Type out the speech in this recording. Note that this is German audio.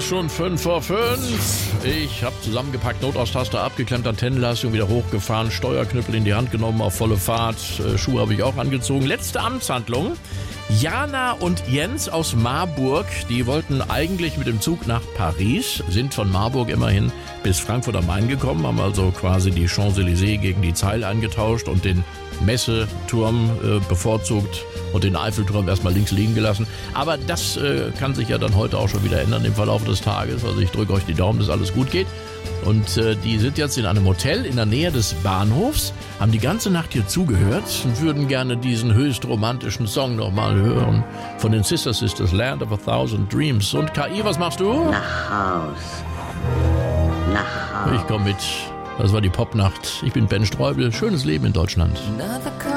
schon 5:05. Ich habe zusammengepackt, Notaustasser abgeklemmt, Antennenleistung wieder hochgefahren, Steuerknüppel in die Hand genommen, auf volle Fahrt. Schuhe habe ich auch angezogen. Letzte Amtshandlung. Jana und Jens aus Marburg, die wollten eigentlich mit dem Zug nach Paris, sind von Marburg immerhin bis Frankfurt am Main gekommen, haben also quasi die Champs-Élysées gegen die Zeil eingetauscht und den Messeturm bevorzugt und den Eiffelturm erstmal links liegen gelassen. Aber das kann sich ja dann heute auch schon wieder ändern im Verlauf des Tages. Also ich drücke euch die Daumen, dass alles gut geht. Und die sind jetzt in einem Hotel in der Nähe des Bahnhofs, haben die ganze Nacht hier zugehört und würden gerne diesen höchst romantischen Song nochmal hören von den Sister Sisters, Land of a Thousand Dreams. Und KI, was machst du? Nach Haus. Nach Haus. Ich komme mit. Das war die Popnacht. Ich bin Ben Streubel. Schönes Leben in Deutschland.